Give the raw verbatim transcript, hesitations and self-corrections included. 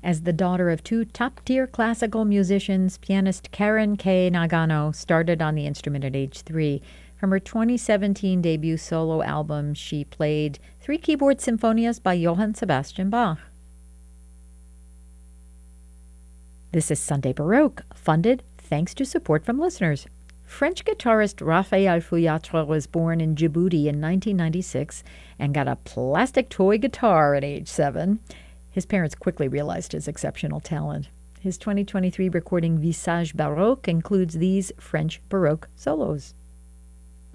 As the daughter of two top-tier classical musicians, pianist Karen K. Nagano started on the instrument at age three. From her twenty seventeen debut solo album, she played three keyboard symphonias by Johann Sebastian Bach. This is Sunday Baroque, funded thanks to support from listeners. French guitarist Raphael Fouillatre was born in Djibouti in nineteen ninety-six and got a plastic toy guitar at age seven. His parents quickly realized his exceptional talent. His twenty twenty-three recording Visage Baroque includes these French Baroque solos.